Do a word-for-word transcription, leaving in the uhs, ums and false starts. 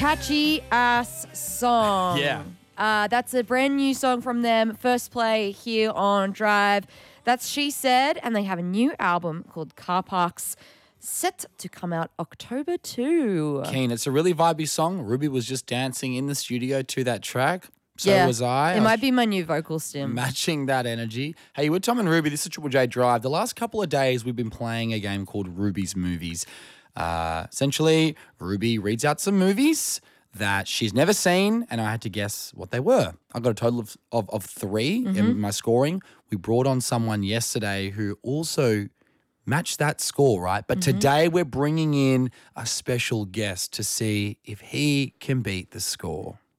Catchy ass song. Yeah. Uh, that's a brand new song from them. First play here on Drive. That's She Said, and they have a new album called Car Parks set to come out October second. Keen. It's a really vibey song. Ruby was just dancing in the studio to that track. So yeah. was I. It I was might be my new vocal stim. matching that energy. Hey, we're Tom and Ruby. This is Triple J Drive. The last couple of days, we've been playing a game called Ruby's Movies. Uh, essentially, Ruby reads out some movies that she's never seen, and I had to guess what they were. I got a total of, of, of three Mm-hmm. in my scoring. We brought on someone yesterday who also matched that score, right? But Mm-hmm. today we're bringing in a special guest to see if he can beat the score.